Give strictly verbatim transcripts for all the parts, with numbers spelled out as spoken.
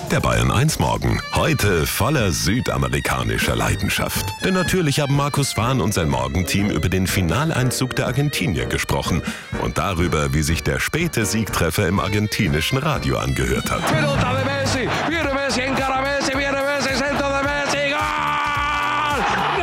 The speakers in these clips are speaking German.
Der Bayern eins Morgen. Heute voller südamerikanischer Leidenschaft. Denn natürlich haben Markus Wahn und sein Morgenteam über den Finaleinzug der Argentinier gesprochen. Und darüber, wie sich der späte Siegtreffer im argentinischen Radio angehört hat. Pelota de Messi, viene Messi, encara Messi, viene Messi, centro de Messi, Gol!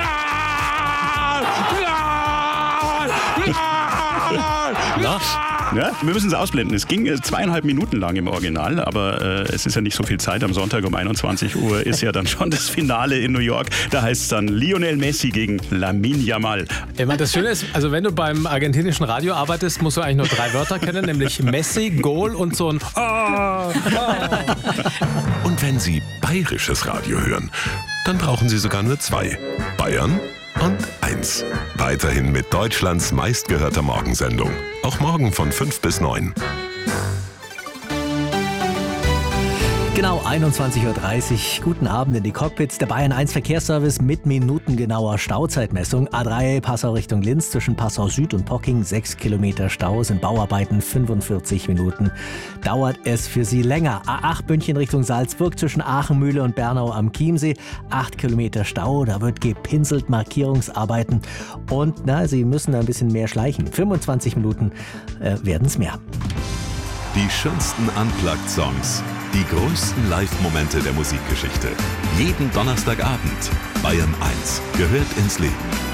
Gol! Gol! Gol! Na? Ja, wir müssen es ausblenden. Es ging zweieinhalb Minuten lang im Original, aber äh, es ist ja nicht so viel Zeit. Am Sonntag um einundzwanzig Uhr ist ja dann schon das Finale in New York. Da heißt es dann Lionel Messi gegen Lamine Yamal. Ich meine, das Schöne ist, also wenn du beim argentinischen Radio arbeitest, musst du eigentlich nur drei Wörter kennen, nämlich Messi, Goal und so ein oh, oh. Und wenn Sie bayerisches Radio hören, dann brauchen Sie sogar nur zwei. Bayern und eins. Weiterhin mit Deutschlands meistgehörter Morgensendung. Auch morgen von fünf bis neun. Genau, einundzwanzig Uhr dreißig. Guten Abend in die Cockpits. Der Bayern eins Verkehrsservice mit minutengenauer Stauzeitmessung. A drei Passau Richtung Linz zwischen Passau Süd und Pocking. sechs Kilometer Stau, sind Bauarbeiten, fünfundvierzig Minuten. Dauert es für Sie länger. A acht München Richtung Salzburg zwischen Aachenmühle und Bernau am Chiemsee. acht Kilometer Stau, da wird gepinselt, Markierungsarbeiten. Und na, Sie müssen da ein bisschen mehr schleichen. fünfundzwanzig Minuten äh, werden es mehr. Die schönsten Unplugged-Songs. Die größten Live-Momente der Musikgeschichte. Jeden Donnerstagabend. Bayern eins gehört ins Leben.